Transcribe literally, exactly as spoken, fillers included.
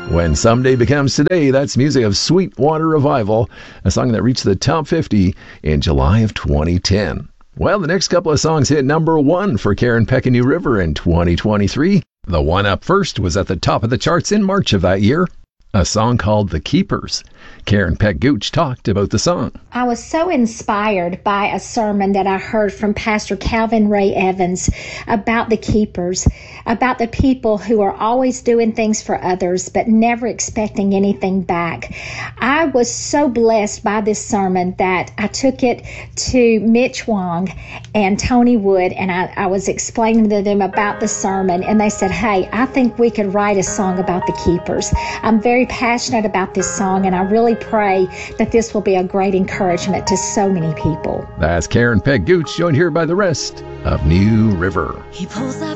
When Someday Becomes Today, that's music of Sweetwater Revival, a song that reached the top fifty in July of twenty ten. Well, the next couple of songs hit number one for Karen Peck and New River in twenty twenty-three. The one up first was at the top of the charts in March of that year, a song called The Keepers. Karen Peck Gooch talked about the song. I was so inspired by a sermon that I heard from Pastor Calvin Ray Evans about the keepers, about the people who are always doing things for others but never expecting anything back. I was so blessed by this sermon that I took it to Mitch Wong and Tony Wood, and I, I was explaining to them about the sermon, and they said, hey, I think we could write a song about the keepers. I'm very passionate about this song, and I really pray that this will be a great encouragement to so many people. That's Karen Peck Gooch, joined here by the rest of New River. He pulls that